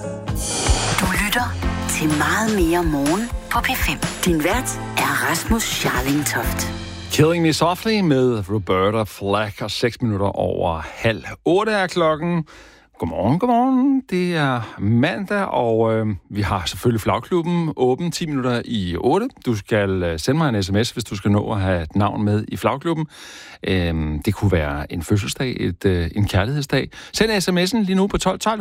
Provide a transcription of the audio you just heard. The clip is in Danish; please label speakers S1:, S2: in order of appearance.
S1: Du lytter til Meget mere morgen på P5. Din vært er Rasmus Scharling-Toft.
S2: Killing Me Softly med Roberta Flack, og 6 minutter over 7:30 er klokken. Godmorgen. Det er mandag, og vi har selvfølgelig Flagklubben åben 10 minutter i 8. Du skal sende mig en sms, hvis du skal nå at have et navn med i Flagklubben. Det kunne være en fødselsdag, en kærlighedsdag. Send sms'en lige nu på 12